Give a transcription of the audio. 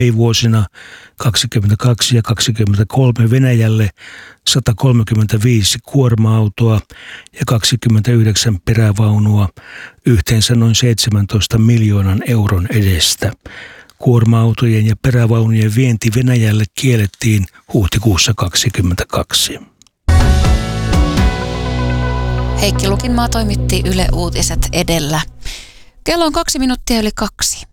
vuosina 22 ja 23 Venäjälle 135 kuorma-autoa ja 29 perävaunua yhteensä noin 17 miljoonan euron edestä. Kuorma-autojen ja perävaunujen vienti Venäjälle kiellettiin huhtikuussa 2022. Heikki Lukinmaa toimitti Yle Uutiset edellä. Kello on 2 minuuttia yli 2.